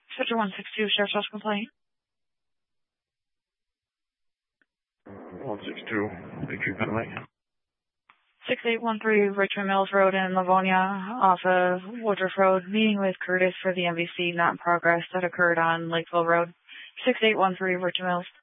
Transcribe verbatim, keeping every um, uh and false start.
Switcher one six two, Sheriff's Office complaint. one six two, make sure you got me. six eight one three Richmond Mills Road in Livonia, off of Woodruff Road, meeting with Curtis for the M V C not in progress that occurred on Lakeville Road. six eight one three Richmond Mills.